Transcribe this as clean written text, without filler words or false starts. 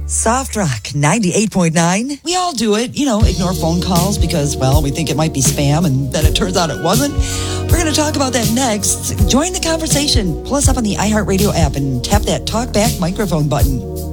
Soft Rock 98.9. We all do it, ignore phone calls because, well, we think it might be spam and then it turns out it wasn't. We're going to talk about that next. Join the conversation. Pull us up on the iHeartRadio app and tap that talk back microphone button.